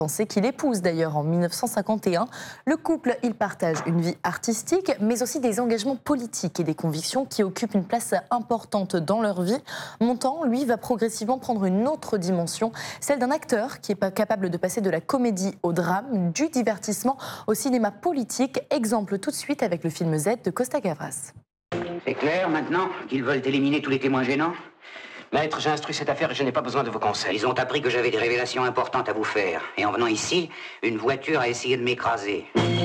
qu'il épouse d'ailleurs en 1951. Le couple, il partage une vie artistique, mais aussi des engagements politiques et des convictions qui occupent une place importante dans leur vie. Montand, lui, va progressivement prendre une autre dimension, celle d'un acteur qui est capable de passer de la comédie au drame, du divertissement au cinéma politique. Exemple tout de suite avec le film Z de Costa Gavras. C'est clair maintenant qu'ils veulent éliminer tous les témoins gênants? Maître, j'ai instruit cette affaire et je n'ai pas besoin de vos conseils. Ils ont appris que j'avais des révélations importantes à vous faire. Et en venant ici, une voiture a essayé de m'écraser.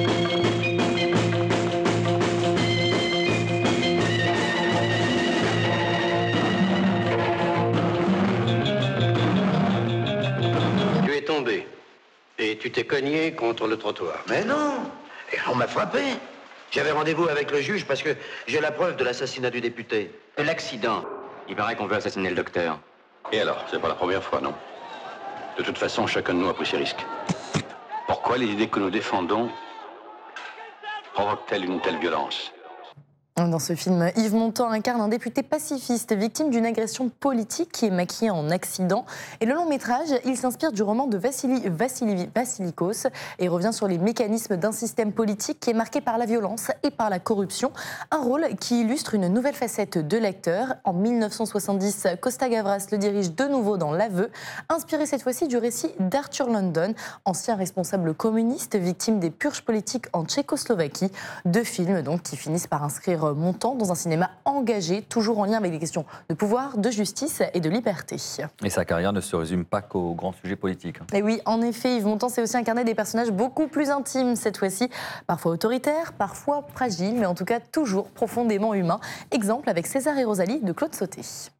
Tu es tombé. Et tu t'es cogné contre le trottoir. Mais non! Et on m'a frappé. J'avais rendez-vous avec le juge parce que j'ai la preuve de l'assassinat du député. De l'accident. Il paraît qu'on veut assassiner le docteur. Et alors, c'est pas la première fois, non? De toute façon, chacun de nous a pris ses risques. Pourquoi les idées que nous défendons provoquent-elles une telle violence? Dans ce film, Yves Montand incarne un député pacifiste victime d'une agression politique qui est maquillée en accident. Et le long métrage, il s'inspire du roman de Vassili Vassilikos et revient sur les mécanismes d'un système politique qui est marqué par la violence et par la corruption. Un rôle qui illustre une nouvelle facette de l'acteur. En 1970, Costa Gavras le dirige de nouveau dans L'Aveu, inspiré cette fois-ci du récit d'Arthur London, ancien responsable communiste victime des purges politiques en Tchécoslovaquie. Deux films donc qui finissent par inscrire Montand dans un cinéma engagé, toujours en lien avec des questions de pouvoir, de justice et de liberté. Et sa carrière ne se résume pas qu'aux grands sujets politiques. Et oui, en effet, Yves Montand s'est aussi incarné des personnages beaucoup plus intimes cette fois-ci, parfois autoritaires, parfois fragiles, mais en tout cas toujours profondément humains. Exemple avec César et Rosalie de Claude Sauté.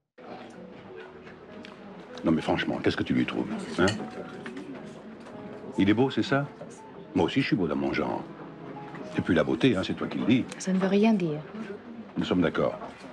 Non mais franchement, qu'est-ce que tu lui trouves, hein? Il est beau, c'est ça? Moi aussi, je suis beau dans mon genre. Et puis la beauté, hein, c'est toi qui le dis. Ça ne veut rien dire. Nous sommes d'accord.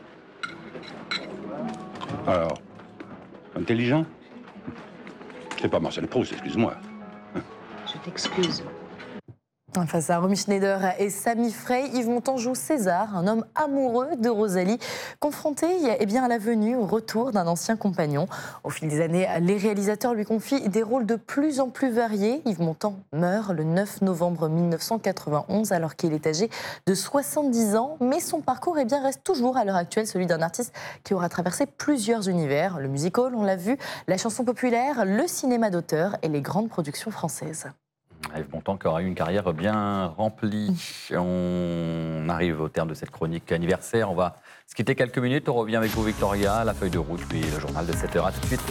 Alors, intelligent? C'est pas Marcel Proust, excuse-moi. Je t'excuse. Face à Romy Schneider et Sami Frey, Yves Montand joue César, un homme amoureux de Rosalie, confronté à la venue, au retour d'un ancien compagnon. Au fil des années, les réalisateurs lui confient des rôles de plus en plus variés. Yves Montand meurt le 9 novembre 1991 alors qu'il est âgé de 70 ans. Mais son parcours reste toujours à l'heure actuelle celui d'un artiste qui aura traversé plusieurs univers. Le musical, on l'a vu, la chanson populaire, le cinéma d'auteur et les grandes productions françaises. Yves Montand qui aura eu une carrière bien remplie. On arrive au terme de cette chronique anniversaire. On va se quitter quelques minutes. On revient avec vous, Victoria, la feuille de route, puis le journal de 7h. À tout de suite.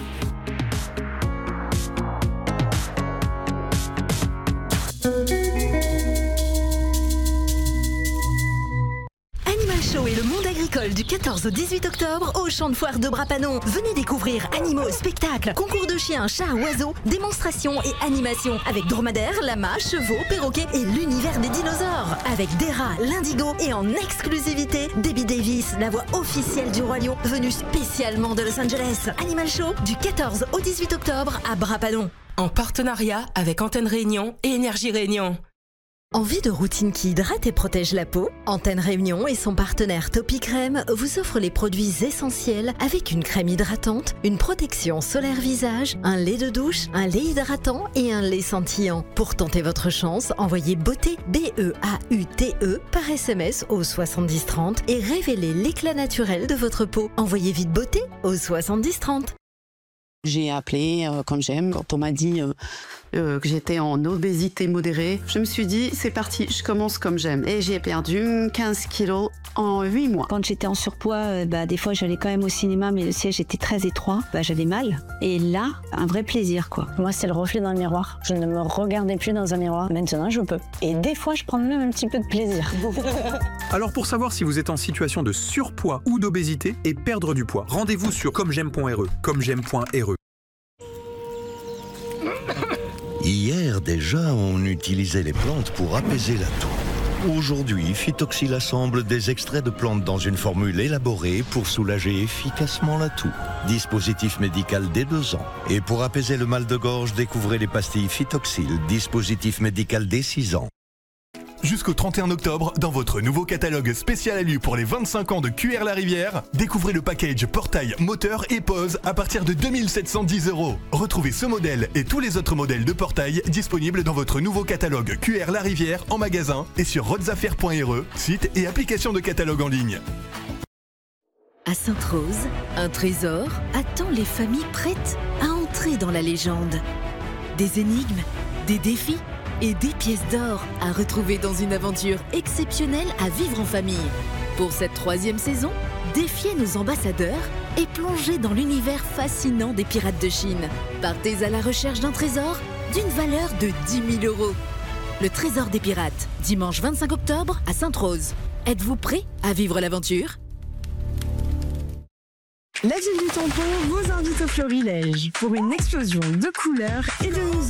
Animal Show et le monde agricole du 14 au 18 octobre au champ de foire de Brapanon. Venez découvrir animaux, spectacles, concours de chiens, chats, oiseaux, démonstrations et animations avec dromadaires, lamas, chevaux, perroquets et l'univers des dinosaures. Avec des rats, l'indigo et en exclusivité, Debbie Davis, la voix officielle du Roi Lion, venue spécialement de Los Angeles. Animal Show du 14 au 18 octobre à Brapanon. En partenariat avec Antenne Réunion et Énergie Réunion. Envie de routine qui hydrate et protège la peau? Antenne Réunion et son partenaire Topi Crème vous offrent les produits essentiels avec une crème hydratante, une protection solaire visage, un lait de douche, un lait hydratant et un lait scintillant. Pour tenter votre chance, envoyez beauté BEAUTE par SMS au 7030 et révélez l'éclat naturel de votre peau. Envoyez vite beauté au 7030. J'ai appelé comme j'aime. Quand on m'a dit que j'étais en obésité modérée, je me suis dit, c'est parti, je commence comme j'aime. Et j'ai perdu 15 kilos en 8 mois. Quand j'étais en surpoids, des fois j'allais quand même au cinéma, mais le siège était très étroit. J'avais mal. Et là, un vrai plaisir, quoi. Moi, c'est le reflet dans le miroir. Je ne me regardais plus dans un miroir. Maintenant, je peux. Et des fois, je prends même un petit peu de plaisir. Alors, pour savoir si vous êtes en situation de surpoids ou d'obésité et perdre du poids, rendez-vous sur commej'aime.re. Commej'aime.re. Hier déjà, on utilisait les plantes pour apaiser la toux. Aujourd'hui, Phytoxyl assemble des extraits de plantes dans une formule élaborée pour soulager efficacement la toux. Dispositif médical dès 2 ans. Et pour apaiser le mal de gorge, découvrez les pastilles Phytoxyl, dispositif médical dès 6 ans. Jusqu'au 31 octobre, dans votre nouveau catalogue spécial alu pour les 25 ans de QR La Rivière, découvrez le package portail, moteur et pose à partir de 2710 €. Retrouvez ce modèle et tous les autres modèles de portail disponibles dans votre nouveau catalogue QR La Rivière en magasin et sur rodsaffaires.re, site et application de catalogue en ligne. À Sainte-Rose, un trésor attend les familles prêtes à entrer dans la légende. Des énigmes, des défis et des pièces d'or à retrouver dans une aventure exceptionnelle à vivre en famille. Pour cette 3e saison, défiez nos ambassadeurs et plongez dans l'univers fascinant des pirates de Chine. Partez à la recherche d'un trésor d'une valeur de 10 000 €. Le trésor des pirates, dimanche 25 octobre à Sainte-Rose. Êtes-vous prêts à vivre l'aventure ? La Ville du Tampon vous invite au Florilège pour une explosion de couleurs et de musique.